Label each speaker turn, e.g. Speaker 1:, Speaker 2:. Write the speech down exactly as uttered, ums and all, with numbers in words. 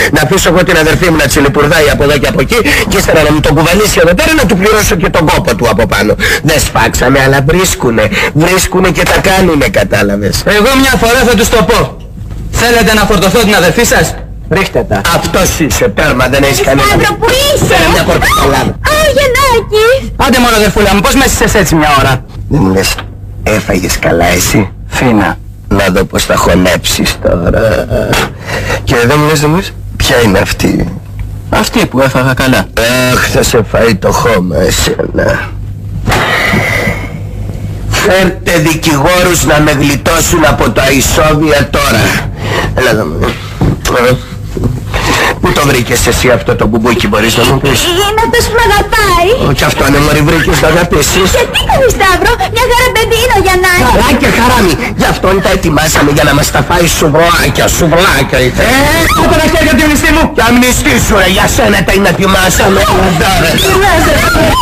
Speaker 1: Να αφήσω εγώ την αδερφή μου να τσιλιπουρδάει από εδώ και από εκεί και ύστερα να μου τον κουβαλήσει εδώ πέρα να του πληρώσω και τον κόπο του από πάνω. Δεν σφάξαμε, αλλά βρίσκουνε. Βρίσκουνε και τα κάνουνε, κατάλαβες.
Speaker 2: Εγώ μια φορά θα τους το πω. Θέλετε να φορτωθώ την αδερφή σας?
Speaker 1: Ρίχτε τα. Αυτός είσαι, πέρμα, δεν έχεις κανένα.
Speaker 3: Σταύρο, που είσαι?
Speaker 1: Φέρε μια πορτοκαλάδα.
Speaker 3: Α, Γιαννάκης.
Speaker 2: Άντε μόνο αδερφούλα μου, πώς μέσησες έτσι μια ώρα?
Speaker 1: Δεν μου λες, έφαγες καλά εσύ?
Speaker 2: Φίνα.
Speaker 1: Να δω πως θα χωνέψεις τώρα. Και δεν μου λες, δεν μου λες, ποια είναι αυτή?
Speaker 2: Αυτή που έφαγα καλά.
Speaker 1: Αχ, θα σε φάει το χώμα εσένα. Φέρτε δικηγόρους να με γλιτώσουν από τα ισόβια τώρα. Έλα εδώ. Πού το βρήκες εσύ αυτό το μπουμπούκι, μπορείς να μου πεις?
Speaker 3: Είναι αυτός που με αγαπάει.
Speaker 1: Κι αυτό είναι, μωρή, βρήκες να αγαπήσεις.
Speaker 3: Και τι κάνεις, Σταύρο? Μια χαρά παιδί είναι ο Γιαννάκης.
Speaker 1: Καλά και χαράμι. Γι' αυτόν τα ετοιμάσαμε για να μας τα φάει σουβλάκια, σουβλάκια. Ε,
Speaker 2: Κάτω τα χέρια από τη μνηστή μου.
Speaker 1: κι αμνηστή σου ρε, για σένα τα είναι ετοιμάσαμε.